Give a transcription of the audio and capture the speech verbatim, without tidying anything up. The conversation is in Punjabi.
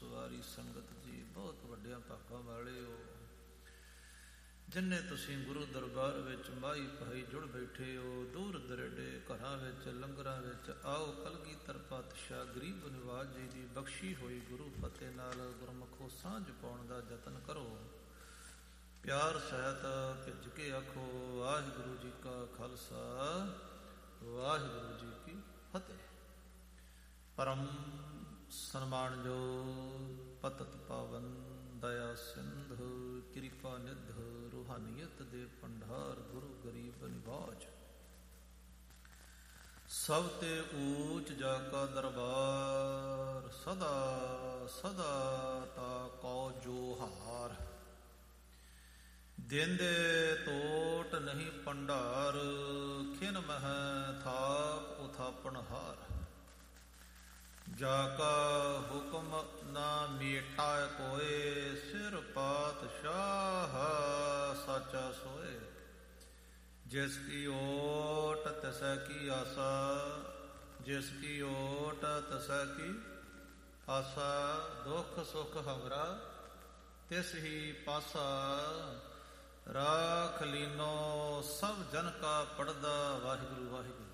ਸਵਾਰੀ ਸੰਗਤ ਜੀ, ਬਹੁਤ ਵੱਡਿਆਂ ਭਾਗਾਂ ਵਾਲੇ ਹੋ ਜਿੰਨੇ ਤੁਸੀਂ ਗੁਰੂ ਦਰਬਾਰ ਵਿੱਚ ਮਾਈ ਭਾਈ ਜੁੜ ਬੈਠੇ ਹੋ। ਦੂਰ ਦਰੇਡੇ ਘਰਾਂ ਵਿੱਚ ਲੰਗਰਾਂ ਵਿੱਚ ਆਓ, ਕਲਗੀਧਰ ਪਾਤਸ਼ਾਹ ਗਰੀਬ ਨਿਵਾਜ ਜੀ ਦੀ ਬਖਸ਼ੀ ਹੋਈ ਗੁਰੂ ਫਤਿਹ ਨਾਲ ਗੁਰਮੁਖੋ ਸਾਂਝ ਪਾਉਣ ਦਾ ਯਤਨ ਕਰੋ। ਪਿਆਰ ਸਹਿਤ ਭਿੱਜ ਕੇ ਆਖੋ ਵਾਹਿਗੁਰੂ ਜੀ ਕਾ ਖਾਲਸਾ ਵਾਹਿਗੁਰੂ ਜੀ ਕੀ ਫਤਿਹ। ਪਰਮ ਸਨਮਾਨਯੋਗ ਪਤਤ ਪਾਵਨ ਦਇਆ ਸਿੰਧ ਕਿਰਪਾ ਨਿਧ ਰੂਹਾਨੀਅਤ ਦੇ ਭੰਡਾਰ ਗੁਰੂ ਗਰੀਬ ਨਿਵਾਜ, ਸਭ ਤੇ ਊਚ ਜਾ ਕਾ ਦਰਬਾਰ, ਸਦਾ ਸਦਾ ਤਾ ਕਉ ਜੋਹਾਰ। ਦੇਂਦੇ ਟੋਟ ਨਹੀਂ ਭੰਡਾਰ, ਖਿਨ ਮਹਿ ਥਾਪ ਉਥਾਪਣਹਾਰ। ਜਾ ਕਾ ਹੁਕਮ ਨਾ ਮੀਠਾ ਕੋਏ, ਸਿਰ ਪਾਤਸ਼ਾਹ ਸਾਚਾ ਸੋਏ। ਜਿਸ ਕੀ ਓਟ ਤਸੈ ਕੀ ਆਸਾ, ਜਿਸ ਕੀ ਓਟ ਤਸੈ ਕੀ ਆਸਾ। ਦੁੱਖ ਸੁਖ ਹਮਰਾ ਤਿਸ ਹੀ ਪਾਸਾ, ਰਾਖ ਲੀਨੋ ਸਭ ਜਨ ਕਾ ਪੜਦਾ। ਵਾਹਿਗੁਰੂ ਵਾਹਿਗੁਰੂ।